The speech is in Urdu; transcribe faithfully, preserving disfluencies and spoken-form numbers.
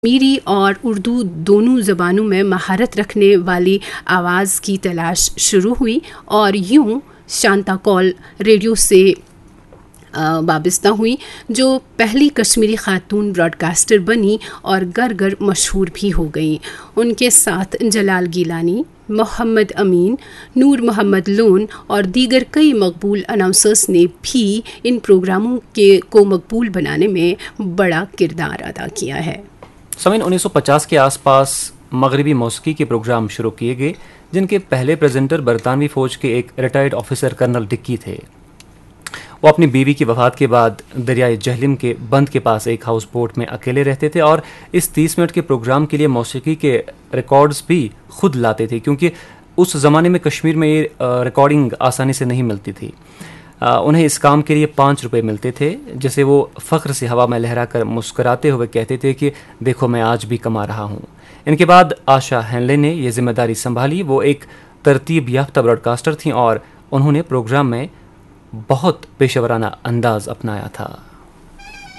کشمیری اور اردو دونوں زبانوں میں مہارت رکھنے والی آواز کی تلاش شروع ہوئی اور یوں شانتا کول ریڈیو سے وابستہ ہوئی، جو پہلی کشمیری خاتون براڈ کاسٹر بنی اور گر گر مشہور بھی ہو گئیں۔ ان کے ساتھ جلال گیلانی، محمد امین، نور محمد لون اور دیگر کئی مقبول اناؤنسرز نے بھی ان پروگراموں کے کو مقبول بنانے میں بڑا کردار ادا کیا ہے۔ سمعین، انیس سو پچاس کے آس پاس مغربی موسیقی کے پروگرام شروع کیے گئے، جن کے پہلے پریزنٹر برطانوی فوج کے ایک ریٹائرڈ آفیسر کرنل ڈکی تھے۔ وہ اپنی بیوی کی وفات کے بعد دریائے جہلم کے بند کے پاس ایک ہاؤس بوٹ میں اکیلے رہتے تھے اور اس تیس منٹ کے پروگرام کے لیے موسیقی کے ریکارڈز بھی خود لاتے تھے، کیونکہ اس زمانے میں کشمیر میں یہ ریکارڈنگ آسانی سے نہیں ملتی تھی۔ انہیں اس کام کے لیے پانچ روپے ملتے تھے، جسے وہ فخر سے ہوا میں لہرا کر مسکراتے ہوئے کہتے تھے کہ دیکھو میں آج بھی کما رہا ہوں۔ ان کے بعد آشا ہینلے نے یہ ذمہ داری سنبھالی۔ وہ ایک ترتیب یافتہ براڈ کاسٹر تھیں اور انہوں نے پروگرام میں بہت پیشہ ورانہ انداز اپنایا تھا۔